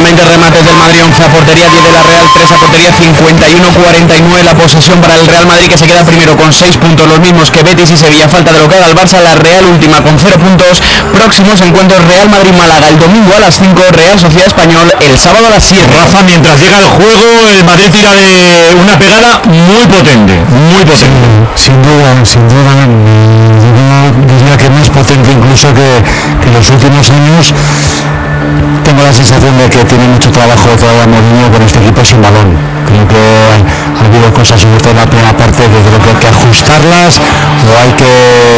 20 remates del Madrid, 11 a portería, 10 de la Real, 3 a portería, 51-49 la posesión para el Real Madrid, que se queda primero con 6 puntos, los mismos que Betis y Sevilla. Falta de lo que haga el Barça, la Real última con 0 puntos. Próximos encuentros: Real Madrid-Málaga el domingo a las 5, Real Sociedad Español el sábado a las 7. Rafa, mientras llega el juego, el Madrid tira de una pegada muy potente, muy potente. Sin duda, yo diría que más potente incluso que los últimos años. Tengo la sensación de que tiene mucho trabajo todavía Mourinho con este equipo sin balón. Creo que ha habido cosas, sobre todo en la primera parte, que creo que hay que ajustarlas o hay que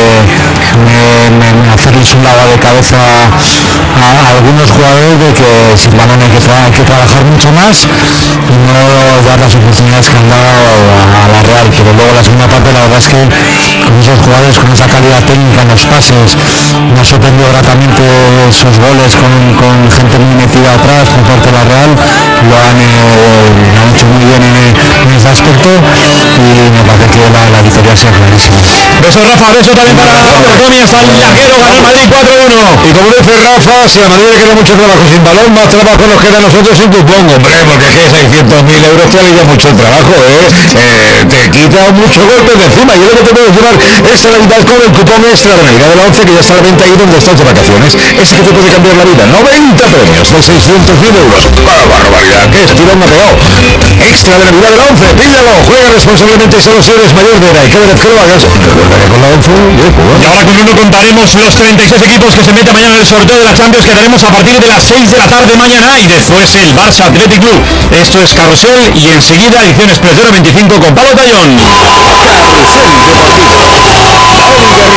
hacerles un lavado de cabeza a algunos jugadores de que sin balón hay que trabajar mucho más y no dar las oportunidades que han dado a la Real. Pero luego la segunda parte, la verdad es que con esos jugadores, con esa calidad técnica en los pases, me ha sorprendido gratamente sus goles con gente muy metida atrás por parte de la Real. Lo han hecho muy bien en ese aspecto y me parece que la victoria sea clarísima. Beso, Rafa, beso también para Antonio Sanlaguero, gana el Madrid 4-1. Y como dice Rafa, si a Madrid le queda mucho trabajo sin balón, más trabajo nos queda a nosotros sin cupón, hombre, porque es que 600.000 euros te alivia mucho el trabajo, te quita muchos golpes de encima. Y lo que te puedes llevar es la Navidad con el cupón extra de Navidad de la 11, que ya está a la venta ahí donde estás de vacaciones. Ese que te puede cambiar la vida. 90 premios de 600.000 euros. ¡Ah, barbaridad! ¡Qué estirón me ha pegado! Extra de Navidad de la 11, pídelo, juega responsablemente y solo si eres mayor de edad. Y cada vez que lo hagas, recuerda que con la 11, y ahora con uno contaremos los 36 equipos que se meten mañana en el sorteo de la Champions, que daremos a partir de las 6 de la tarde mañana, y después el Barça Athletic Club. Esto es Carrusel y enseguida edición Express 025 con Pablo Tallón. Carrusel Deportivo.